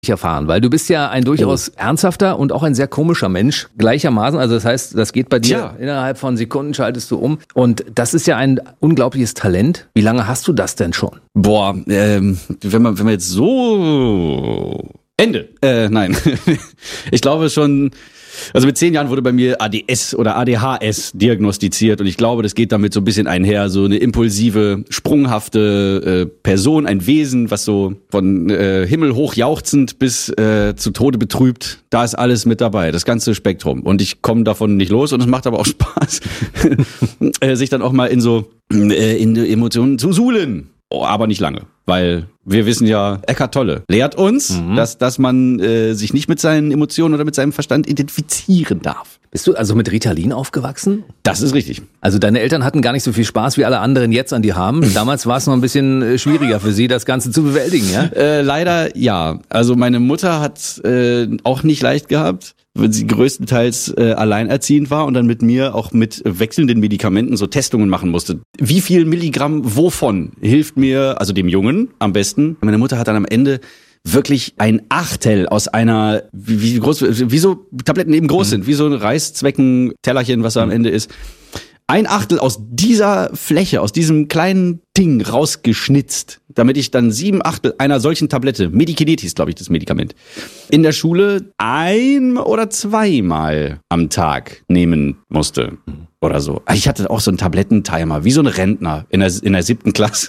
erfahren, weil du bist ja ein durchaus ernsthafter und auch ein sehr komischer Mensch gleichermaßen. Also das heißt, das geht bei dir innerhalb von Sekunden schaltest du um. Und das ist ja ein unglaubliches Talent. Wie lange hast du das denn schon? Boah, wenn man jetzt so... Ende. Nein. Ich glaube schon... Also mit 10 Jahren wurde bei mir ADS oder ADHS diagnostiziert und ich glaube, das geht damit so ein bisschen einher, so eine impulsive, sprunghafte Person, ein Wesen, was so von Himmel hoch jauchzend bis zu Tode betrübt, da ist alles mit dabei, das ganze Spektrum und ich komme davon nicht los und es macht aber auch Spaß, sich dann auch mal in die Emotionen zu suhlen. Oh, aber nicht lange, weil wir wissen ja, Eckhart Tolle lehrt uns, dass man sich nicht mit seinen Emotionen oder mit seinem Verstand identifizieren darf. Bist du also mit Ritalin aufgewachsen? Das ist richtig. Also deine Eltern hatten gar nicht so viel Spaß, wie alle anderen jetzt an die haben. Damals war es noch ein bisschen schwieriger für sie, das Ganze zu bewältigen, ja? Leider ja. Also meine Mutter hat auch nicht leicht gehabt, weil sie größtenteils alleinerziehend war und dann mit mir auch mit wechselnden Medikamenten so Testungen machen musste. Wie viel Milligramm wovon hilft mir, also dem Jungen am besten? Meine Mutter hat dann am Ende wirklich ein Achtel aus einer, wie groß, wie so Tabletten eben groß sind, wie so ein Reißzwecken-Tellerchen, was da am Ende ist. Ein Achtel aus dieser Fläche, aus diesem kleinen Ding rausgeschnitzt, damit ich dann 7/8 einer solchen Tablette, Medikinetis, glaube ich, das Medikament, in der Schule 1- oder 2-mal am Tag nehmen musste oder so. Ich hatte auch so einen Tablettentimer, wie so ein Rentner in der 7. Klasse.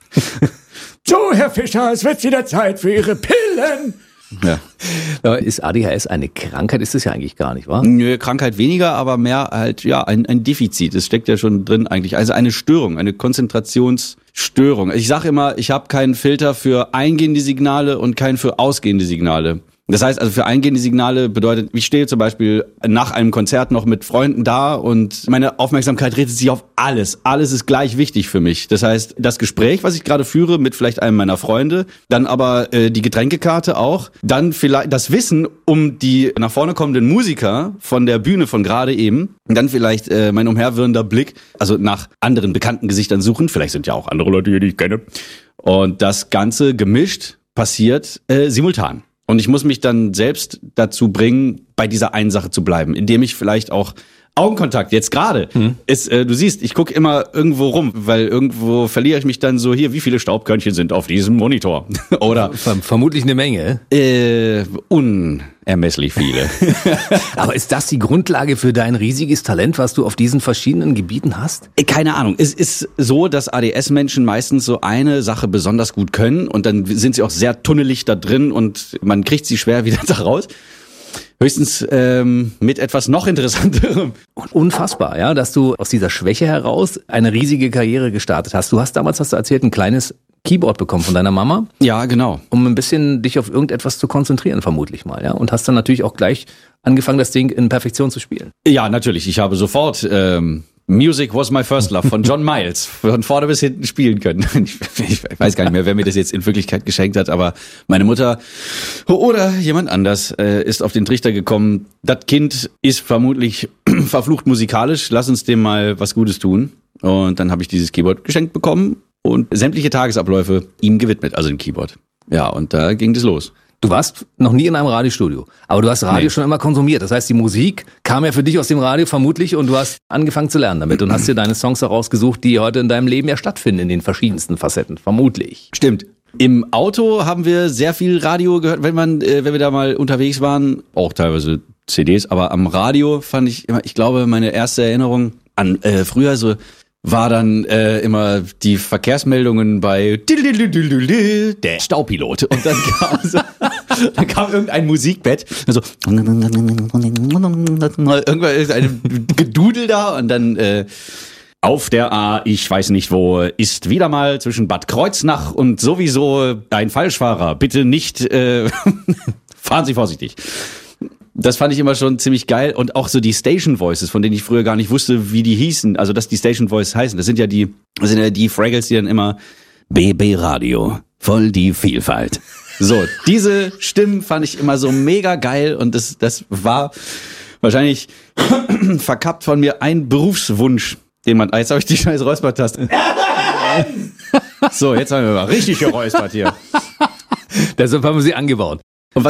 So, Herr Fischer, es wird wieder Zeit für Ihre Pillen. Ja. Ist ADHS eine Krankheit? Ist es ja eigentlich gar nicht, wahr? Nö, Krankheit weniger, aber mehr halt, ja, ein Defizit. Das steckt ja schon drin eigentlich. Also eine Störung, eine Konzentrationsstörung. Ich sage immer, ich habe keinen Filter für eingehende Signale und keinen für ausgehende Signale. Das heißt also, für eingehende Signale bedeutet, ich stehe zum Beispiel nach einem Konzert noch mit Freunden da und meine Aufmerksamkeit richtet sich auf alles. Alles ist gleich wichtig für mich. Das heißt, das Gespräch, was ich gerade führe mit vielleicht einem meiner Freunde, dann aber die Getränkekarte auch, dann vielleicht das Wissen um die nach vorne kommenden Musiker von der Bühne von gerade eben, und dann vielleicht mein umherwirrender Blick, also nach anderen bekannten Gesichtern suchen, vielleicht sind ja auch andere Leute hier, die ich kenne. Und das Ganze gemischt passiert simultan. Und ich muss mich dann selbst dazu bringen, bei dieser einen Sache zu bleiben, indem ich vielleicht auch Augenkontakt, jetzt gerade, ist, du siehst, ich gucke immer irgendwo rum, weil irgendwo verliere ich mich dann so, hier, wie viele Staubkörnchen sind auf diesem Monitor? Oder vermutlich eine Menge. Unermesslich viele. Aber ist das die Grundlage für dein riesiges Talent, was du auf diesen verschiedenen Gebieten hast? Keine Ahnung. Es ist so, dass ADS-Menschen meistens so eine Sache besonders gut können und dann sind sie auch sehr tunnelig da drin und man kriegt sie schwer wieder da raus. Höchstens mit etwas noch Interessanterem. Unfassbar, ja, dass du aus dieser Schwäche heraus eine riesige Karriere gestartet hast. Du hast damals, hast du erzählt, ein kleines Keyboard bekommen von deiner Mama. Ja, genau. Um ein bisschen dich auf irgendetwas zu konzentrieren, vermutlich mal, ja. Und hast dann natürlich auch gleich angefangen, das Ding in Perfektion zu spielen. Ja, natürlich. Ich habe sofort Music Was My First Love von John Miles von vorne bis hinten spielen können. Ich weiß gar nicht mehr, wer mir das jetzt in Wirklichkeit geschenkt hat, aber meine Mutter oder jemand anders ist auf den Trichter gekommen, das Kind ist vermutlich verflucht musikalisch, lass uns dem mal was Gutes tun. Und dann habe ich dieses Keyboard geschenkt bekommen und sämtliche Tagesabläufe ihm gewidmet, also dem Keyboard. Ja, und da ging das los. Du warst noch nie in einem Radiostudio, aber du hast Radio schon immer konsumiert. Das heißt, die Musik kam ja für dich aus dem Radio vermutlich und du hast angefangen zu lernen damit und hast dir deine Songs herausgesucht, die heute in deinem Leben ja stattfinden, in den verschiedensten Facetten, vermutlich. Stimmt. Im Auto haben wir sehr viel Radio gehört, wenn wir da mal unterwegs waren, auch teilweise CDs, aber am Radio fand ich immer, ich glaube, meine erste Erinnerung an früher so war dann immer die Verkehrsmeldungen bei der Staupilot und dann kam irgendein Musikbett also irgendein Gedudel da und dann auf der A, ich weiß nicht wo, ist wieder mal zwischen Bad Kreuznach und sowieso ein Falschfahrer. Bitte nicht, fahren Sie vorsichtig. Das fand ich immer schon ziemlich geil und auch so die Station Voices, von denen ich früher gar nicht wusste, wie die hießen, also dass die Station Voices heißen. Das sind ja die Fraggles, die dann immer BB Radio, voll die Vielfalt. So, diese Stimmen fand ich immer so mega geil und das war wahrscheinlich verkappt von mir ein Berufswunsch, den man, jetzt habe ich die scheiß Räuspertaste. So, jetzt haben wir mal richtig geräuspert hier. Deshalb haben wir sie angebaut.